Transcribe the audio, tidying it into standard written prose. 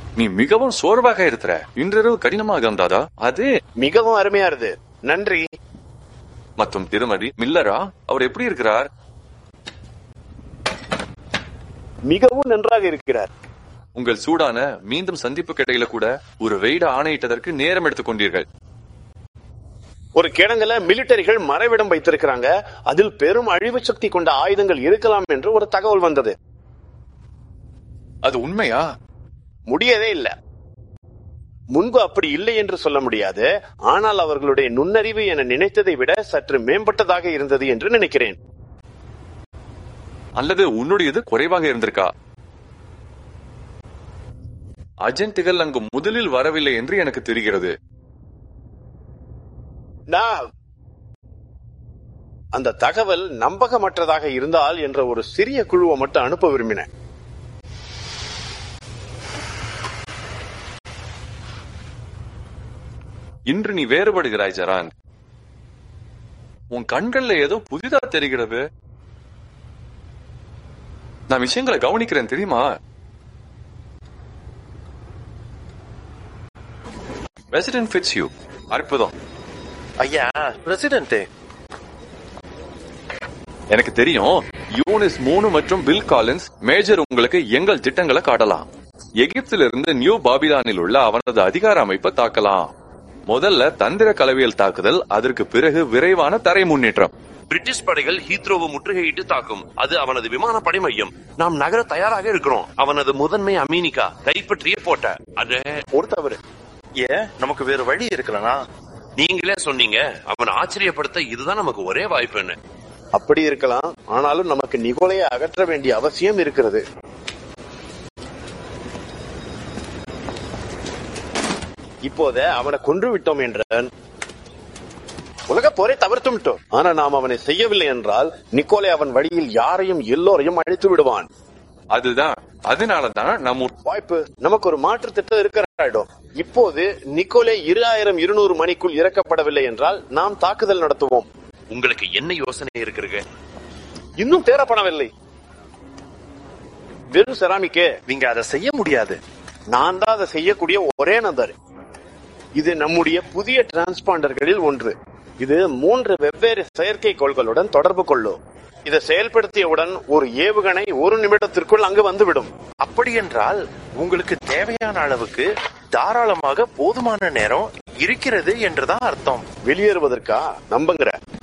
நீ மிகவும் சோர்வாக இருக்கிற. இன்றிரவு கடினமாக இருந்தாதா? அது மிகவும் அருமையா இருக்கு, நன்றி. மற்றும் திருமதி மில்லரா, அவர் எப்படி இருக்கிறார்? மிகவும் நன்றாக இருக்கிறார். உங்கள் சூடான மீண்டும் சந்திப்பு கிடையில கூட ஒரு வெயிட ஆணையிட்டதற்கு நேரம் எடுத்துக் கொண்டீர்கள். ஒரு கிடங்குல மிலிட்டரிகள் மறைவிடம் வைத்திருக்கிறாங்க. அதில் பெரும் அழிவு சக்தி கொண்ட ஆயுதங்கள் இருக்கலாம் என்று ஒரு தகவல் வந்தது. அது உண்மையா? முடியவே இல்லை. முன்பு அப்படி இல்லை என்று சொல்ல முடியாது. ஆனால் அவர்களுடைய நுண்ணறிவு என நினைத்ததை விட சற்று மேம்பட்டதாக இருந்தது என்று நினைக்கிறேன். அல்லது உன்னுடையது குறைவாக இருந்திருக்கா? அஜென்ட்டுகள் அங்கு முதலில் வரவில்லை என்று எனக்கு தெரிகிறது. அந்த தகவல் நம்பகமற்றதாக இருந்தால் என்ற ஒரு சிறிய குழுவை மட்டும் அனுப்ப விரும்பினேன். இன்று நீ வேறுபடுகிறாய் ஜெராண்ட். உன் கண்கள்ல ஏதோ புதிதா தெரிகிறது. நான் விஷயங்களை கவனிக்கிறேன் தெரியுமா? ரெசிடென்ட் ஃபிட்ஸ்யூ, அற்புதம். ஐயா பிரசிடென்ட், எனக்கு தெரியும். யூனிஸ் 3 மற்றும் பில் காலின்ஸ் மேஜர் உங்களுக்கு எங்கள் திட்டங்களை காட்டலாம். எகிப்திலிருந்து நியூ பாபிலானில் உள்ள அவனது அதிகார அமைப்பை தாக்கலாம். முதல்ல தந்திர கலவியல் தாக்குதல், அதற்கு பிறகு விரைவான தரை முன்னேற்றம். பிரிட்டிஷ் படைகள் ஹீத்ரோவை முற்றுகையிட்டு தாக்கும். அது அவனது விமானப்படை மையம். நாம் நகர தயாராக இருக்கிறோம். அவனது முதன்மை அமீனிகா கைப்பற்றிய போட்ட அது ஒரு தவறு. நமக்கு வேறு வழி இருக்கலனா? நீங்களே சொன்னீங்க. அவன் ஆச்சரியப்படுத்த இதுதான் நமக்கு ஒரே வாய்ப்புன்னு. அப்படி இருக்கலாம். ஆனாலும் நமக்கு நிகோலையை அகற்ற வேண்டிய அவசியம் இருக்கிறது. இப்போது அவனை கொன்று விட்டோம் என்றான். உலக போரை தவிர்த்து விட்டோம். ஆனா நாம் அவனை செய்யவில்லை என்றால் நிக்கோலை அவன் வழியில் யாரையும் எல்லோரையும் அழித்து விடுவான். அதுதான், அதனாலதான் நம்ம வாய்ப்பு. நமக்கு ஒரு மாற்று திட்டம் இருக்கிற. இப்போது நிக்கோலே 2200 மணிக்குள் இறக்கப்படவில்லை என்றால் நாம் தாக்குதல் நடத்துவோம். உங்களுக்கு என்ன யோசனை இருக்கிறது? இன்னும் தேரப்படவில்லை. வெறும் செராமிக்கே. நீங்க அதை செய்ய முடியாது. நான் தான் அதை செய்யக்கூடிய ஒரே நபர். இது நம்முடைய புதிய டிரான்ஸ்பாண்டர்களில் ஒன்று. இது 3 வெவ்வேறு செயற்கைக்கோள்களுடன் தொடர்பு கொள்ளும். இதை செயல்படுத்தியவுடன் ஒரு ஏவுகணை 1 நிமிடத்திற்குள் அங்கு வந்துவிடும். அப்படி என்றால் உங்களுக்கு தேவையான அளவுக்கு தாராளமாக போதுமான நேரம் இருக்கிறது என்றுதான் அர்த்தம். வெளியேறுவதற்கா நம்புங்கிற